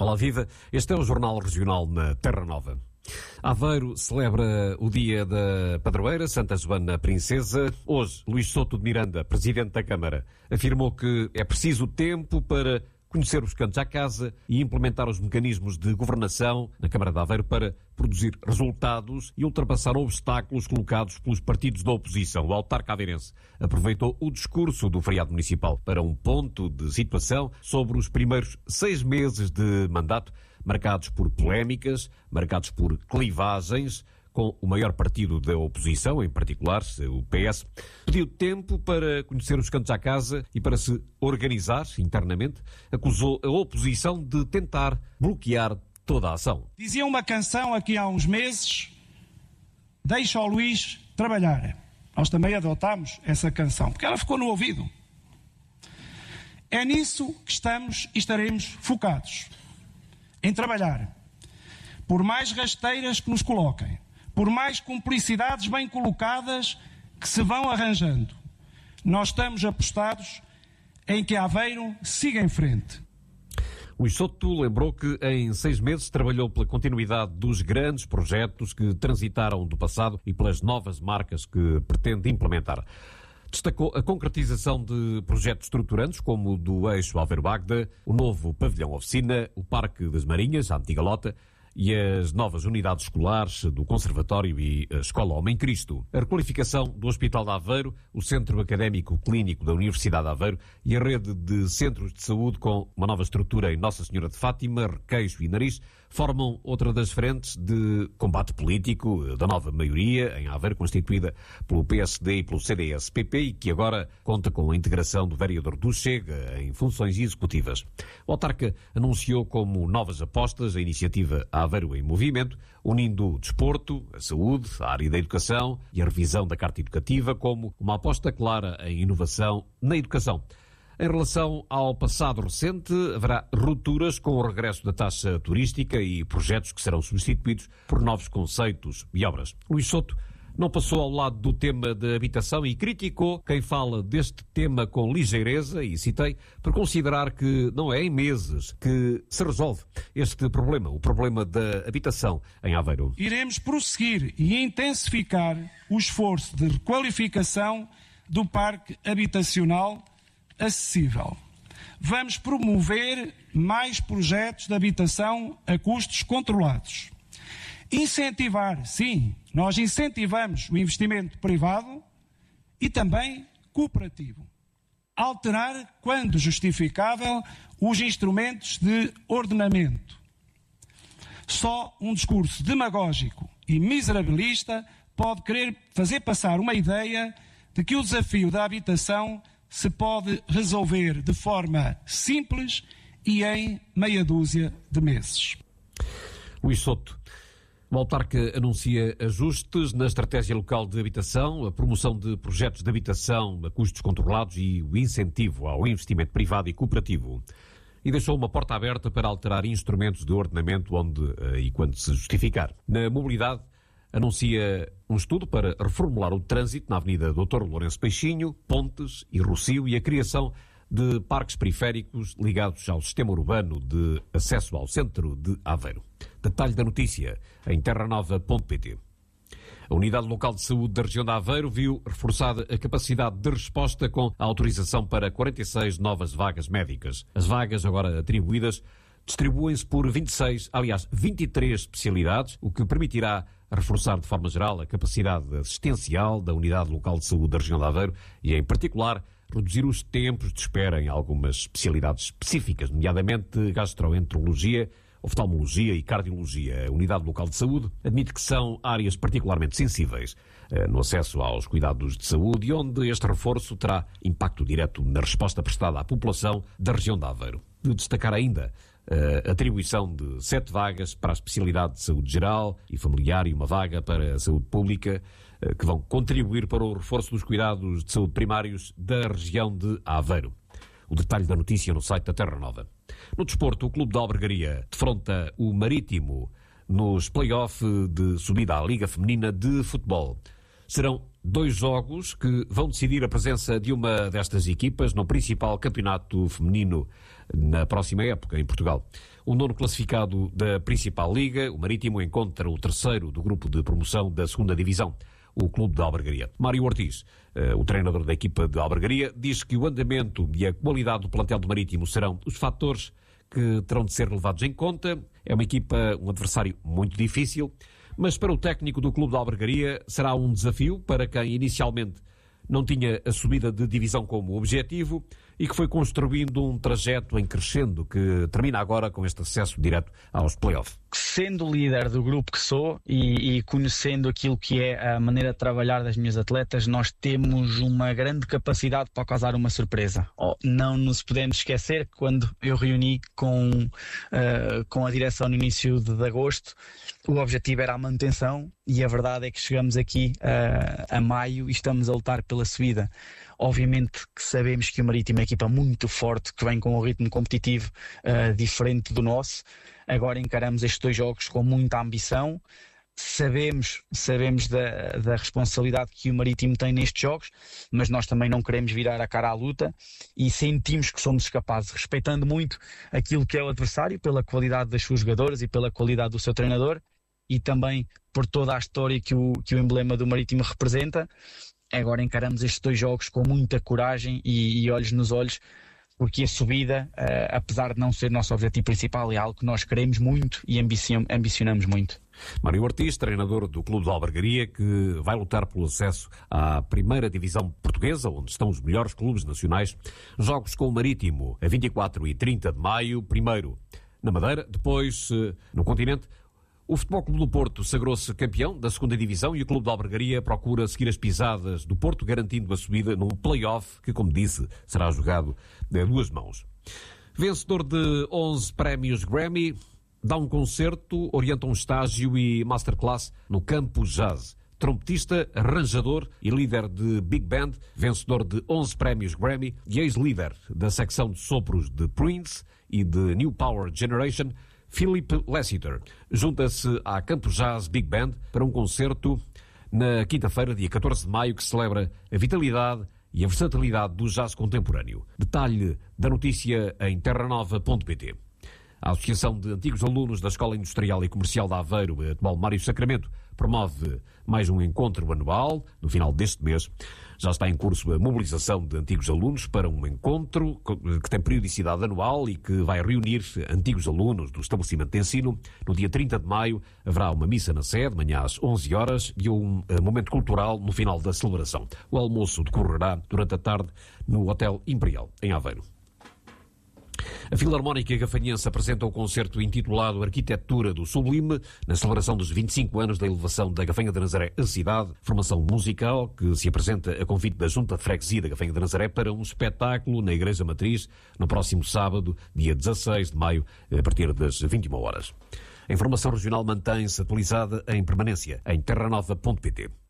Olá, viva! Este é o Jornal Regional na Terra Nova. Aveiro celebra o dia da padroeira, Santa Joana Princesa. Hoje, Luís Souto de Miranda, Presidente da Câmara, afirmou que é preciso tempo para conhecer os cantos à casa e implementar os mecanismos de governação na Câmara de Aveiro para produzir resultados e ultrapassar obstáculos colocados pelos partidos da oposição. O autarca aveirense aproveitou o discurso do feriado municipal para um ponto de situação sobre os primeiros 6 meses de mandato, marcados por polémicas, marcados por clivagens, com o maior partido da oposição, em particular o PS, pediu tempo para conhecer os cantos à casa e para se organizar internamente. Acusou a oposição de tentar bloquear toda a ação. Dizia uma canção aqui há uns meses: deixa o Luís trabalhar. Nós também adotámos essa canção, porque ela ficou no ouvido. É nisso que estamos e estaremos focados, em trabalhar. Por mais rasteiras que nos coloquem, por mais cumplicidades bem colocadas que se vão arranjando, nós estamos apostados em que Aveiro siga em frente. Luís Souto lembrou que em 6 meses trabalhou pela continuidade dos grandes projetos que transitaram do passado e pelas novas marcas que pretende implementar. Destacou a concretização de projetos estruturantes como o do eixo Aveiro-Bagda, o novo pavilhão oficina, o Parque das Marinhas, a antiga Lota, e as novas unidades escolares do Conservatório e a Escola Homem Cristo. A requalificação do Hospital de Aveiro, o Centro Académico Clínico da Universidade de Aveiro e a rede de centros de saúde com uma nova estrutura em Nossa Senhora de Fátima, Requeixo e Nariz formam outra das frentes de combate político da nova maioria em Aveiro, constituída pelo PSD e pelo CDS-PP e que agora conta com a integração do vereador do Chega em funções executivas. O autarca anunciou como novas apostas a iniciativa Aveiro em Movimento, unindo o desporto, a saúde, a área da educação e a revisão da Carta Educativa como uma aposta clara em inovação na educação. Em relação ao passado recente, haverá rupturas com o regresso da taxa turística e projetos que serão substituídos por novos conceitos e obras. Luís Souto não passou ao lado do tema da habitação e criticou quem fala deste tema com ligeireza, e citei, por considerar que não é em meses que se resolve este problema, o problema da habitação em Aveiro. Iremos prosseguir e intensificar o esforço de requalificação do parque habitacional acessível. Vamos promover mais projetos de habitação a custos controlados. Incentivar, sim, nós incentivamos o investimento privado e também cooperativo. Alterar, quando justificável, os instrumentos de ordenamento. Só um discurso demagógico e miserabilista pode querer fazer passar uma ideia de que o desafio da habitação se pode resolver de forma simples e em meia dúzia de meses. Luís Souto. O autarca anuncia ajustes na estratégia local de habitação, a promoção de projetos de habitação a custos controlados e o incentivo ao investimento privado e cooperativo. E deixou uma porta aberta para alterar instrumentos de ordenamento onde e quando se justificar. Na mobilidade, anuncia um estudo para reformular o trânsito na Avenida Dr. Lourenço Peixinho, Pontes e Rossio e a criação de parques periféricos ligados ao sistema urbano de acesso ao centro de Aveiro. Detalhe da notícia em terranova.pt. A Unidade Local de Saúde da região de Aveiro viu reforçada a capacidade de resposta com a autorização para 46 novas vagas médicas. As vagas agora atribuídas distribuem-se por 23 especialidades, o que permitirá reforçar de forma geral a capacidade assistencial da Unidade Local de Saúde da região de Aveiro e, em particular, reduzir os tempos de espera em algumas especialidades específicas, nomeadamente gastroenterologia, oftalmologia e cardiologia. A Unidade Local de Saúde admite que são áreas particularmente sensíveis no acesso aos cuidados de saúde e onde este reforço terá impacto direto na resposta prestada à população da região de Aveiro. De destacar ainda a atribuição de 7 vagas para a especialidade de saúde geral e familiar e uma vaga para a saúde pública, que vão contribuir para o reforço dos cuidados de saúde primários da região de Aveiro. O detalhe da notícia no site da Terra Nova. No desporto, o Clube da Albergaria defronta o Marítimo nos play-off de subida à Liga Feminina de Futebol. Serão 2 jogos que vão decidir a presença de uma destas equipas no principal campeonato feminino na próxima época em Portugal. O 9º classificado da principal liga, o Marítimo, encontra o 3º do grupo de promoção da 2ª divisão, o Clube de Albergaria. Mário Ortiz, o treinador da equipa de Albergaria, diz que o andamento e a qualidade do plantel do Marítimo serão os fatores que terão de ser levados em conta. É uma equipa, um adversário muito difícil, mas para o técnico do Clube de Albergaria será um desafio para quem inicialmente não tinha a subida de divisão como objetivo e que foi construindo um trajeto em crescendo que termina agora com este acesso direto aos play-off. Sendo líder do grupo que sou e conhecendo aquilo que é a maneira de trabalhar das minhas atletas, nós temos uma grande capacidade para causar uma surpresa. Não nos podemos esquecer que quando eu reuni com a direção no início de agosto, o objetivo era a manutenção e a verdade é que chegamos aqui a maio e estamos a lutar pela subida. Obviamente que sabemos que o Marítimo é uma equipa muito forte, que vem com um ritmo competitivo diferente do nosso. Agora encaramos estes 2 jogos com muita ambição. Sabemos da responsabilidade que o Marítimo tem nestes jogos, mas nós também não queremos virar a cara à luta e sentimos que somos capazes, respeitando muito aquilo que é o adversário, pela qualidade das suas jogadoras e pela qualidade do seu treinador e também por toda a história que o emblema do Marítimo representa. Agora encaramos estes 2 jogos com muita coragem e olhos nos olhos, porque a subida, apesar de não ser nosso objetivo principal, é algo que nós queremos muito e ambicionamos muito. Mário Ortiz, treinador do Clube de Albergaria, que vai lutar pelo acesso à primeira divisão portuguesa, onde estão os melhores clubes nacionais. Jogos com o Marítimo a 24 e 30 de maio, primeiro na Madeira, depois no continente. O Futebol Clube do Porto sagrou-se campeão da 2ª divisão e o Clube de Albergaria procura seguir as pisadas do Porto, garantindo a subida num play-off que, como disse, será jogado a 2 mãos. Vencedor de 11 prémios Grammy, dá um concerto, orienta um estágio e masterclass no Campus Jazz. Trompetista, arranjador e líder de Big Band, vencedor de 11 prémios Grammy e ex-líder da secção de sopros de Prince e de New Power Generation, Philip Lassiter junta-se à Campus Jazz Big Band para um concerto na quinta-feira, dia 14 de maio, que celebra a vitalidade e a versatilidade do jazz contemporâneo. Detalhe da notícia em terranova.pt. A Associação de Antigos Alunos da Escola Industrial e Comercial de Aveiro, atual Mário Sacramento, promove mais um encontro anual no final deste mês. Já está em curso a mobilização de antigos alunos para um encontro que tem periodicidade anual e que vai reunir antigos alunos do estabelecimento de ensino. No dia 30 de maio haverá uma missa na sede, amanhã às 11 horas, e um momento cultural no final da celebração. O almoço decorrerá durante a tarde no Hotel Imperial, em Aveiro. A Filarmónica Gafanhense apresenta o concerto intitulado Arquitetura do Sublime, na celebração dos 25 anos da elevação da Gafanha de Nazaré à cidade, formação musical que se apresenta a convite da Junta de Freguesia da Gafanha de Nazaré para um espetáculo na Igreja Matriz no próximo sábado, dia 16 de maio, a partir das 21 horas. A informação regional mantém-se atualizada em permanência em terranova.pt.